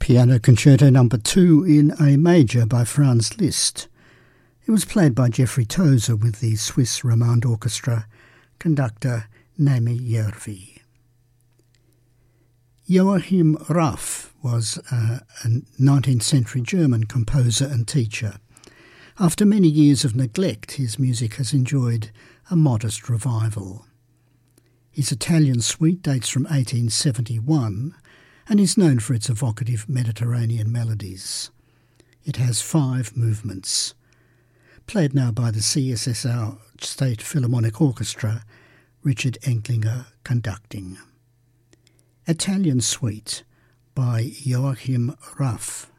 Piano Concerto No. 2 in A major by Franz Liszt. It was played by Jeffrey Tozer with the Swiss Romande Orchestra, conductor Nami Järvi. Joachim Raff was a 19th century German composer and teacher. After many years of neglect, his music has enjoyed a modest revival. His Italian suite dates from 1871 and is known for its evocative Mediterranean melodies. It has 5 movements. Played now by the CSSR State Philharmonic Orchestra, Richard Enklinger conducting. Italian Suite by Joachim Raff.